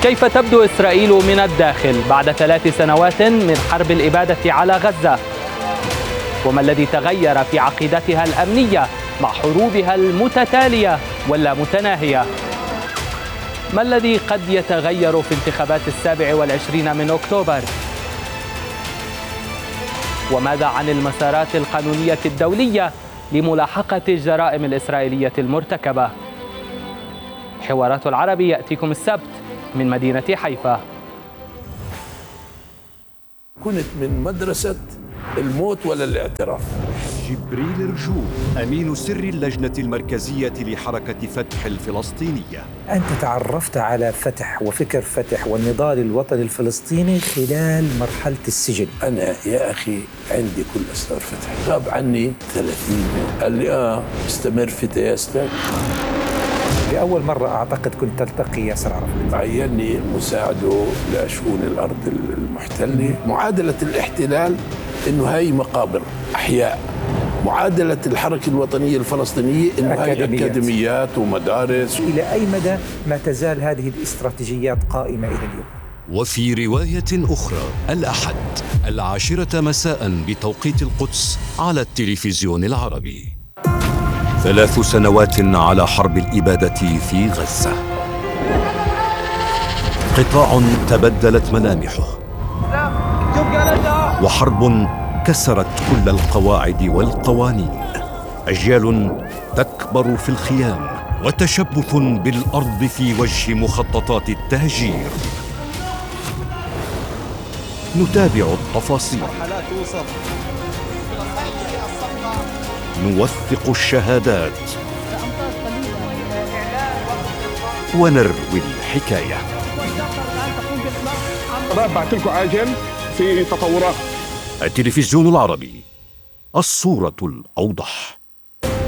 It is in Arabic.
كيف تبدو إسرائيل من الداخل بعد 3 سنوات من حرب الإبادة على غزة؟ وما الذي تغير في عقيدتها الأمنية مع حروبها المتتالية واللامتناهية؟ ما الذي قد يتغير في انتخابات 27 من أكتوبر؟ وماذا عن المسارات القانونية الدولية لملاحقة الجرائم الإسرائيلية المرتكبة؟ حوارات العربي يأتيكم السبت من مدينة حيفا. كنت من مدرسة الموت ولا الاعتراف. جبريل رجوب أمين سر اللجنة المركزية لحركة فتح الفلسطينية. أنت تعرفت على فتح وفكر فتح والنضال الوطني الفلسطيني خلال مرحلة السجن. أنا يا أخي عندي كل أسرار فتح، غاب عني 30 قال لي استمر في تياستك. لأول مرة أعتقد كنت تلتقي ياسر عرفات. عيني مساعده لشؤون الأرض المحتلة. معادلة الاحتلال إنه هاي مقابر أحياء، معادلة الحركة الوطنية الفلسطينية إنه هاي أكاديميات ومدارس. إلى أي مدى ما تزال هذه الاستراتيجيات قائمة إلى اليوم؟ وفي رواية أخرى الأحد 10 مساء بتوقيت القدس على التلفزيون العربي. 3 سنوات على حرب الإبادة في غزة، قطاع تبدلت ملامحه، وحرب كسرت كل القواعد والقوانين، أجيال تكبر في الخيام، وتشبث بالأرض في وجه مخططات التهجير. نتابع التفاصيل، نوثق الشهادات، ونروي الحكاية. بعت لكم عاجل في تطورات. التلفزيون العربي، الصورة الأوضح.